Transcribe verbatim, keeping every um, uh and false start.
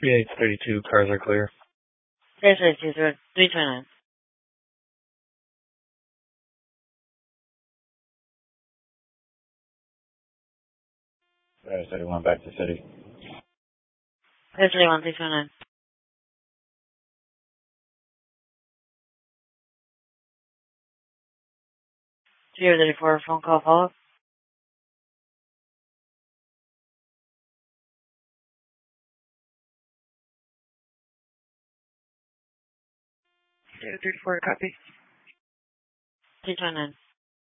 three eight thirty-two, cars are clear. three thirty-two, three twenty-nine. three thirty-one, back to city. three thirty-one, three twenty-nine. zero thirty-four, phone call follow-up. zero thirty-four, copy. three twenty-nine.